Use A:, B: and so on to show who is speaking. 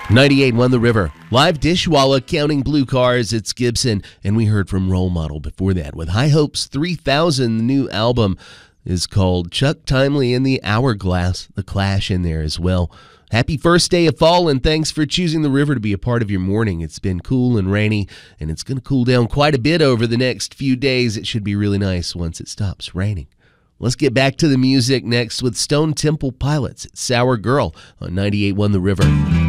A: 98.1 The River. Live Dishwalla counting blue cars. It's Gibson. And we heard from Role Model before that with High Hopes 3000. The new album is called Chuck Timely and the Hourglass. The Clash in there as well. Happy first day of fall, and thanks for choosing the river to be a part of your morning. It's been cool and rainy, and it's going to cool down quite a bit over the next few days. It should be really nice once it stops raining. Let's get back to the music next with Stone Temple Pilots. It's Sour Girl on 98.1 The River.